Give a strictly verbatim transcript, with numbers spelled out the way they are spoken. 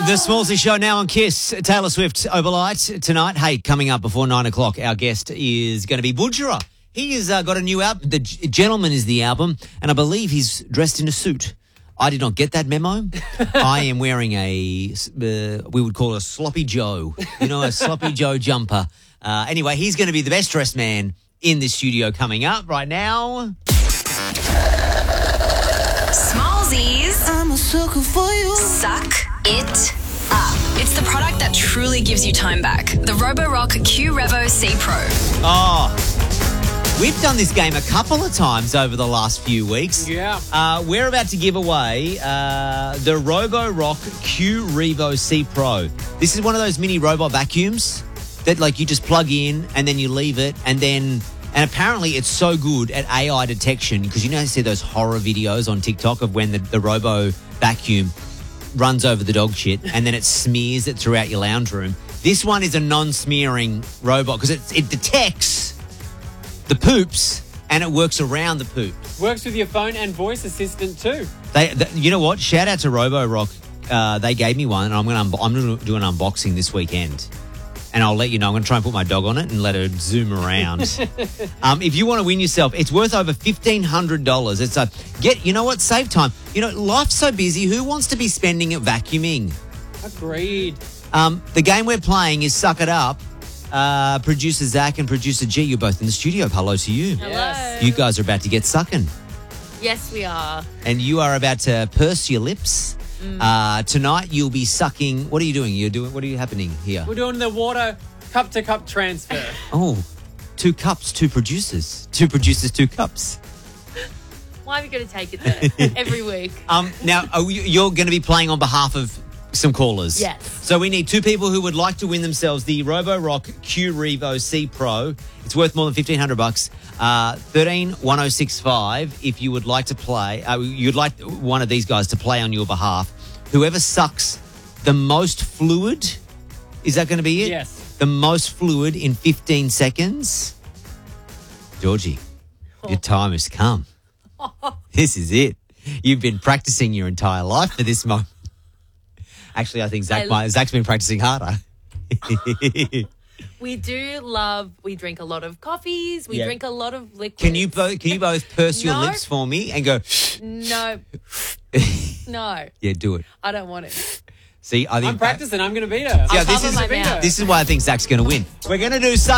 The Smallsy Show now on Kiss. Taylor Swift overnight tonight. Hey, coming up before nine o'clock, our guest is going to be Budjerah. He has uh, got a new album. The G- Gentleman is the album, and I believe he's dressed in a suit. I did not get that memo. I am wearing a, uh, we would call it a sloppy Joe. You know, a sloppy Joe jumper. Uh, anyway, he's going to be the best dressed man in the studio coming up right now. Smallsies. I'm a sucker for you. Suck it up. It's the product that truly gives you time back. The Roborock Q Revo C Pro. Oh, we've done this game a couple of times over the last few weeks. Yeah. Uh, we're about to give away uh, the Roborock Q Revo C Pro. This is one of those mini robot vacuums that, like, you just plug in and then you leave it, and then and apparently it's so good at A I detection, because you know you see those horror videos on TikTok of when the, the robo vacuum runs over the dog shit and then it smears it throughout your lounge room. This one is a non-smearing robot because it, it detects the poops and it works around the poop. Works with your phone and voice assistant too. They, they you know what? Shout out to Roborock. Uh, they gave me one, and I'm going to I'm going to do an unboxing this weekend. And I'll let you know. I'm going to try and put my dog on it and let her zoom around. um, if you want to win yourself, it's worth over fifteen hundred dollars. It's a get. You know what? Save time. You know, life's so busy. Who wants to be spending it vacuuming? Agreed. Um, the game we're playing is Suck It Up. Uh, producer Zach and producer G, you're both in the studio. Hello to you. Hello. Yes. You guys are about to get sucking. Yes, we are. And you are about to purse your lips. Mm. Uh, tonight you'll be sucking. What are you doing? You're doing. What are you happening here? We're doing the water cup to cup transfer. Oh, two cups, two producers. Two producers, two cups. Why are we going to take it there every week? Um, now, are we, you're going to be playing on behalf of some callers. Yes. So we need two people who would like to win themselves the Roborock Q Revo C Pro. It's worth more than fifteen hundred bucks. Uh, thirteen one oh six five. If you would like to play, uh, you'd like one of these guys to play on your behalf. Whoever sucks the most fluid, is that going to be it? Yes. The most fluid in fifteen seconds. Georgie, your time has come. This is it. You've been practicing your entire life for this moment. Actually, I think Zach I- might, Zach's been practicing harder. We do love, we drink a lot of coffees. We Yeah. drink a lot of liquids. Can you both can you both purse your No. lips for me and go? No. No. Yeah, do it. I don't want it. See, I think I'm practicing. I'm going to beat her. Yeah, I'll this cover is my mouth. this is why I think Zach's going to win. We're going to do.